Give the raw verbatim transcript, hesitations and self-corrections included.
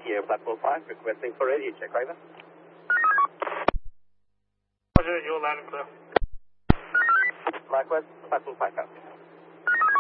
here, platform five, requesting for radio check, over. Roger, you're loud and clear. Likewise, platform five, out.